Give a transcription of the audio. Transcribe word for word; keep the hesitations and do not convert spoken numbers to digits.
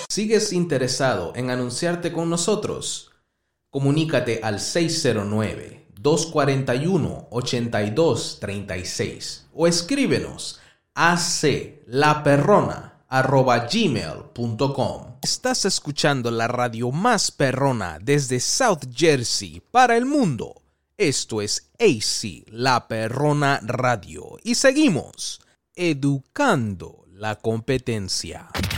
¿Sigues interesado en anunciarte con nosotros? Comunícate al seis cero nueve, dos cuatro uno, ocho dos tres seis o escríbenos a aclaperrona arroba gmail punto com. Estás escuchando la radio más perrona desde South Jersey para el mundo. Esto es A C, La Perrona Radio. Y seguimos educando la competencia.